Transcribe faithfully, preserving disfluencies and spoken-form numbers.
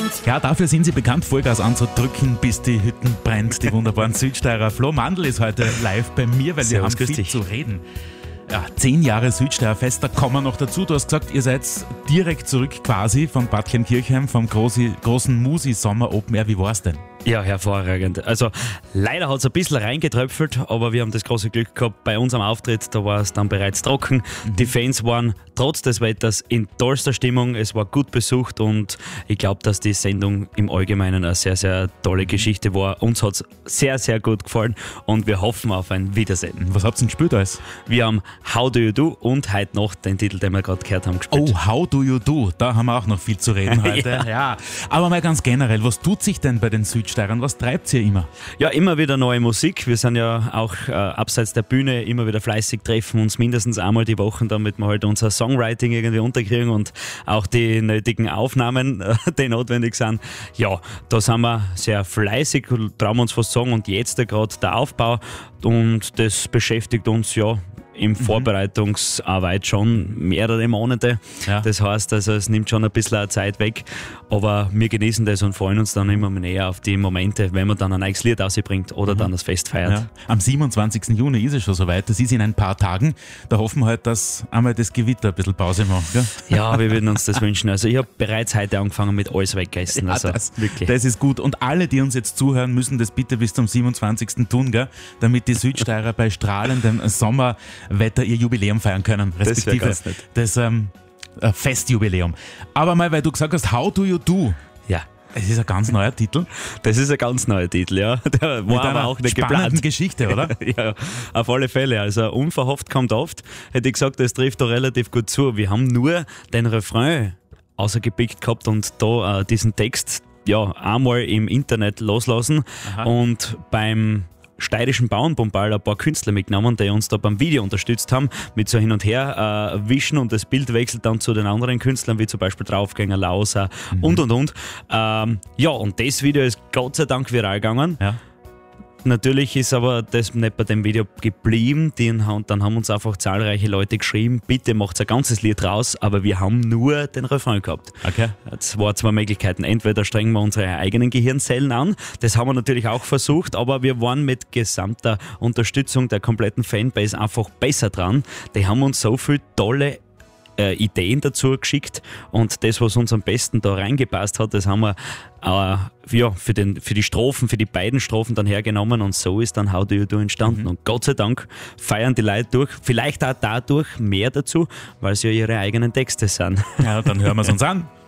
Ja, dafür sind sie bekannt, Vollgas anzudrücken, bis die Hütten brennt. Die wunderbaren Südsteirer. Flo Mandl ist heute live bei mir, weil wir haben viel dich. zu reden. Ja, zehn Jahre Südsteirerfest, da kommen wir noch dazu. Du hast gesagt, ihr seid direkt zurück quasi von Bad Kleinkirchheim, vom großen, großen Musi-Sommer Open Air. Wie war's denn? Ja, hervorragend. Also leider hat es ein bisschen reingetröpfelt, aber wir haben das große Glück gehabt, bei unserem Auftritt, da war es dann bereits trocken. Mhm. Die Fans waren trotz des Wetters in tollster Stimmung, es war gut besucht und ich glaube, dass die Sendung im Allgemeinen eine sehr, sehr tolle Geschichte war. Uns hat es sehr, sehr gut gefallen und wir hoffen auf ein Wiedersehen. Was habt ihr denn gespielt alles? Wir haben How Do You Do und heute noch den Titel, den wir gerade gehört haben, gespielt. Oh, How Do You Do, da haben wir auch noch viel zu reden heute. ja. ja. Aber mal ganz generell, was tut sich denn bei den Südsteirern? Was treibt ihr immer? Ja, immer wieder neue Musik. Wir sind ja auch äh, abseits der Bühne immer wieder fleißig, treffen uns mindestens einmal die Woche, damit wir halt unser Songwriting irgendwie unterkriegen und auch die nötigen Aufnahmen, äh, die notwendig sind. Ja, da sind wir sehr fleißig, trauen wir uns was sagen und jetzt gerade der Aufbau und das beschäftigt uns ja in Vorbereitungsarbeit schon mehrere Monate. Ja. Das heißt, also es nimmt schon ein bisschen Zeit weg, aber wir genießen das und freuen uns dann immer näher auf die Momente, wenn man dann ein neues Lied rausbringt oder mhm. dann das Fest feiert. Ja. Am siebenundzwanzigsten Juni ist es schon soweit, das ist in ein paar Tagen. Da hoffen wir halt, dass einmal das Gewitter ein bisschen Pause macht. Gell? Ja, wir würden uns das wünschen. Also ich habe bereits heute angefangen mit alles weggessen. Ja, also das, wirklich. Das ist gut und alle, die uns jetzt zuhören, müssen das bitte bis zum siebenundzwanzigsten tun, gell? Damit die Südsteirer bei strahlendem Sommerwetter ihr Jubiläum feiern können, respektive das, das ähm, Festjubiläum. Aber mal, weil du gesagt hast, How Do You Do? Ja. Es ist ein ganz neuer Titel. Das ist ein ganz neuer Titel, ja. Der war aber auch nicht geplant. Geschichte, oder? Ja, auf alle Fälle. Also unverhofft kommt oft. Hätte ich gesagt, das trifft da relativ gut zu. Wir haben nur den Refrain ausgepickt gehabt und da äh, diesen Text ja einmal im Internet loslassen. Aha. Und beim steirischen Bauernbombal ein paar Künstler mitgenommen, die uns da beim Video unterstützt haben, mit so hin und her äh, wischen und das Bild wechselt dann zu den anderen Künstlern, wie zum Beispiel Draufgänger, Lauser mhm. und und und. Ähm, ja, und das Video ist Gott sei Dank viral gegangen. Ja. Natürlich ist aber das nicht bei dem Video geblieben. Den, dann haben uns einfach zahlreiche Leute geschrieben, bitte macht ein ganzes Lied raus, aber wir haben nur den Refrain gehabt. Okay. Es waren zwei Möglichkeiten. Entweder strengen wir unsere eigenen Gehirnzellen an, das haben wir natürlich auch versucht, aber wir waren mit gesamter Unterstützung der kompletten Fanbase einfach besser dran. Die haben uns so viele tolle äh, Ideen dazu geschickt und das, was uns am besten da reingepasst hat, das haben wir äh, ja, für, den, für die Strophen, für die beiden Strophen dann hergenommen und so ist dann How Do You Do entstanden. Mhm. Und Gott sei Dank feiern die Leute durch, vielleicht auch dadurch mehr dazu, weil es ja ihre eigenen Texte sind. Ja, dann hören wir es uns an.